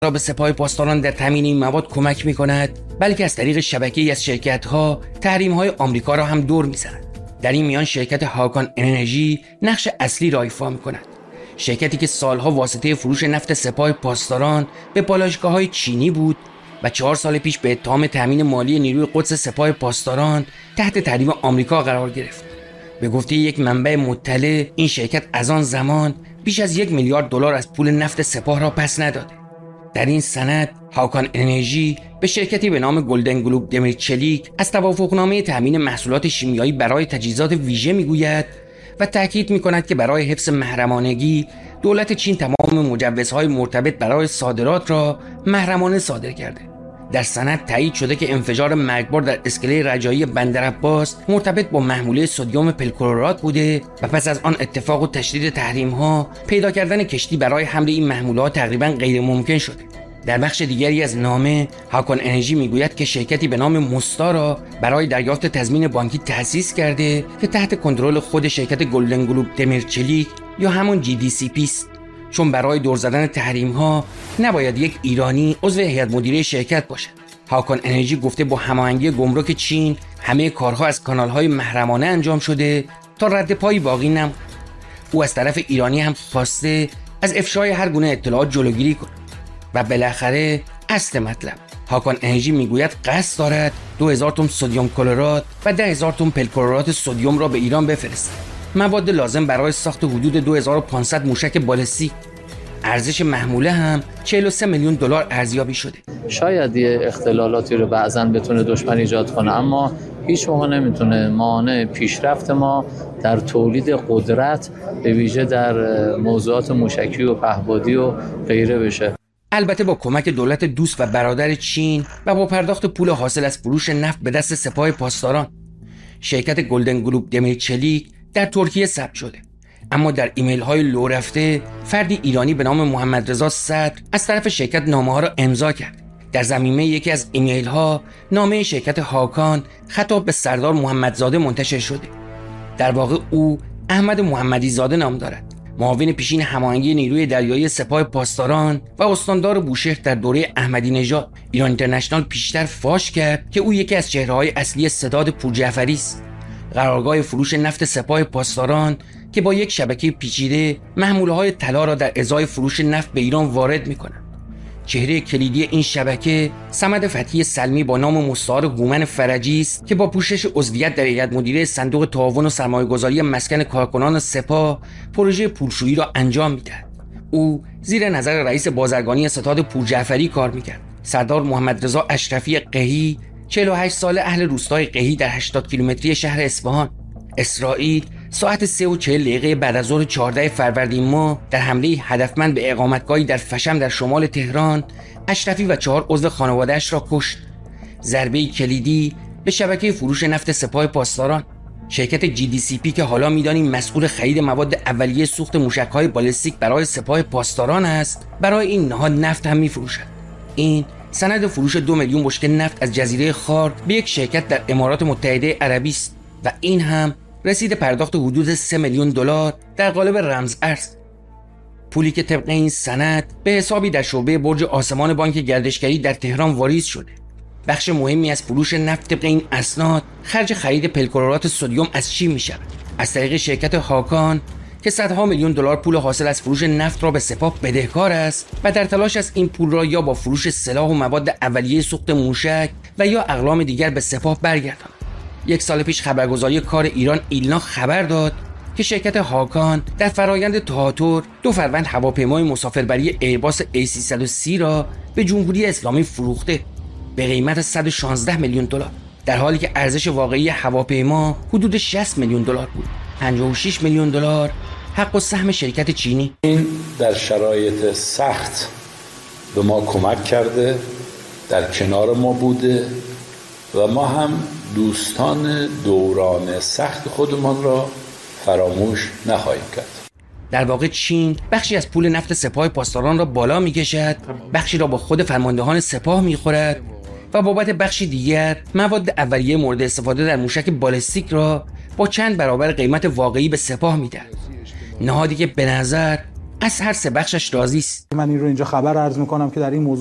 را به سپاه پاسداران در تامین این مواد کمک می‌کند، بلکه از طریق شبکه‌ای از شرکت‌ها تحریم‌های آمریکا را هم دور می‌زند. در این میان شرکت هاکان انرژی نقش اصلی را ایفا می‌کند. شرکتی که سالها واسطه فروش نفت سپاه پاسداران به پالایشگاه‌های چینی بود و 4 سال پیش به اتهام تامین مالی نیروی قدس سپاه پاسداران تحت تحریم آمریکا قرار گرفت. به گفته یک منبع مطلع، این شرکت از آن زمان بیش از 1 میلیارد دلار از پول نفت سپاه را پس نداده. در این سند هاکان انرژی به شرکتی به نام گلدن گلوب دمیرچلیک از توافقنامه تامین محصولات شیمیایی برای تجهیزات ویژه میگوید و تاکید میکند که برای حفظ محرمانگی دولت چین تمام مجوزهای مرتبط برای صادرات را محرمانه صادر کرده. در سند تایید شده که انفجار مرگبار در اسکله رجایی بندرعباس مرتبط با محموله سدیم پرکلورات بوده و پس از آن اتفاق و تشدید تحریم‌ها پیدا کردن کشتی برای حمل این محموله‌ها تقریباً غیر ممکن شده. در بخش دیگری از نامه هاکان انرژی میگوید که شرکتی به نام موستا را برای دریافت تضمین بانکی تأسیس کرده که تحت کنترل خود شرکت گلدن گلوب دمیرچلیک یا همون GDCP است، چون برای دور زدن تحریم‌ها نباید یک ایرانی عضو هیئت مدیره شرکت باشد. هاکان انرژی گفته با هماهنگی گمرک چین همه کارها از کانال‌های محرمانه انجام شده تا رد پایی باقی نماند. او از طرف ایرانی هم خواسته از افشای هر گونه اطلاعات جلوگیری کند. و بالاخره اصل مطلب، هاکان انرژی میگوید قصد دارد 2000 تن سدیم کلرات و 10000 تن پرکلورات سدیم را به ایران بفرستد. مواد لازم برای ساخت حدود 2500 موشک بالستیک. ارزش محموله هم 43 میلیون دلار ارزیابی شده. شاید یه اختلالاتی رو بعضاً بتونه دشمن ایجاد کنه، اما هیچ موقع نمیتونه مانع پیشرفت ما در تولید قدرت به ویژه در موضوعات موشکی و پهپادی و غیره بشه. البته با کمک دولت دوست و برادر چین و با پرداخت پول حاصل از فروش نفت به دست سپاه پاسداران، شرکت گلدن گلوب دمیرچلیک در ترکیه ثبت شده. اما در ایمیل های لو رفته فردی ایرانی به نام محمد رضا صدر از طرف شرکت نامه ها را امضا کرد. در ضمیمه یکی از ایمیل ها نامه شرکت هاکان خطاب به سردار محمدزاده منتشر شده. در واقع او احمد محمدی زاده نام دارد، معاون پیشین هماهنگی نیروی دریایی سپاه پاسداران و استاندار بوشهر در دوره احمدی نژاد. ایران اینترنشنال پیشتر فاش کرد که او یکی از چهره‌های اصلی ستاد پورجعفری است، قرارگاه فروش نفت سپاه پاسداران که با یک شبکه پیچیده محموله‌های طلا را در ازای فروش نفت به ایران وارد می‌کند. چهره کلیدی این شبکه صمد فتحی سلمی با نام مستعار هومن فرجی است که با پوشش عضویت در هیئت مدیره صندوق تعاون و سرمایه‌گذاری مسکن کارکنان سپاه پروژه پولشویی را انجام می‌دهد. او زیر نظر رئیس بازرگانی ستاد پورجعفری کار می‌کرد. سردار محمد رضا اشرفی قحی 48 ساله اهل روستای قحی در 80 کیلومتری شهر اصفهان. اسرائیل ساعت 3:40 بعد از ظهر 14 فروردین ماه در حمله هدفمند به اقامتگاهی در فشم در شمال تهران اشرفی و 4 عضو خانواده‌اش را کشت. ضربه کلیدی به شبکه فروش نفت سپاه پاسداران. شرکت GDCP که حالا می‌دانیم مسئول خرید مواد اولیه سوخت موشک‌های بالستیک برای سپاه پاسداران است، برای این نهاد نفت هم می‌فروشد. این سند فروش 2 میلیون بشکه نفت از جزیره خار به یک شرکت در امارات متحده عربی است و این هم رسید پرداخت حدود 3 میلیون دلار در قالب رمز ارز. پولی که طبق این سند به حسابی در شعبه برج آسمان بانک گردشگری در تهران واریز شده. بخش مهمی از فروش نفت طبق این اسناد خرج خرید پرکلورات سدیم از چین می شود. از طریق شرکت هاکان که صدها میلیون دلار پول حاصل از فروش نفت را به سپاه بدهکار است و در تلاش است این پول را یا با فروش سلاح و مواد اولیه سوخت موشک و یا اقلام دیگر به سپاه برگرداند. 1 سال پیش خبرگزاری کار ایران ایلنا خبر داد که شرکت هاکان در فرایند تهاتر 2 فروند هواپیمای مسافربری ایرباس A330 را به جمهوری اسلامی فروخته به قیمت 116 میلیون دلار، در حالی که ارزش واقعی هواپیما حدود 60 میلیون دلار بود. 56 میلیون دلار حق و سهم شرکت چینی. این در شرایط سخت به ما کمک کرده، در کنار ما بوده و ما هم دوستان دوران سخت خودمان را فراموش نخواهیم کرد. در واقع چین بخشی از پول نفت سپاه پاسداران را بالا می‌کشد، بخشی را با خود فرماندهان سپاه می‌خورد و بابت بخشی دیگر مواد اولیه مورد استفاده در موشک بالستیک را با چند برابر قیمت واقعی به سپاه می‌دهد. نهادی که به نظر از هر سه بخشش راضی است. من این رو اینجا خبر عرض میکنم که در این موضوع